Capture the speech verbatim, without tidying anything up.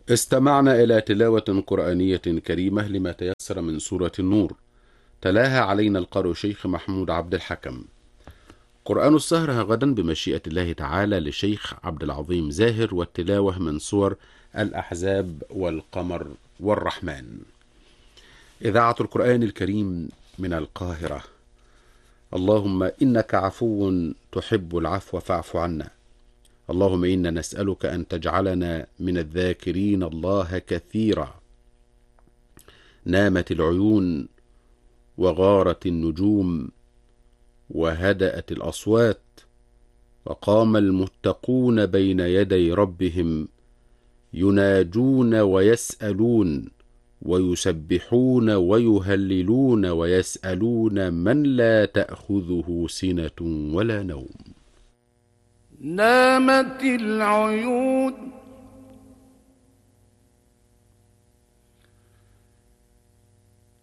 استمعنا إلى تلاوة قرآنية كريمة لما تيسر من سورة النور، تلاها علينا القارئ شيخ محمود عبد الحكم. قرآن السهر غدا بمشيئة الله تعالى لشيخ عبد العظيم زاهر، والتلاوة من سور الأحزاب والقمر والرحمن. إذاعة القرآن الكريم من القاهرة. اللهم إنك عفو تحب العفو فاعف عنا. اللهم إنا نسألك أن تجعلنا من الذاكرين الله كثيرا. نامت العيون وغارت النجوم وهدأت الأصوات، وقام المتقون بين يدي ربهم يناجون ويسألون ويسبحون ويهللون ويسألون من لا تأخذه سنة ولا نوم. نامت العيون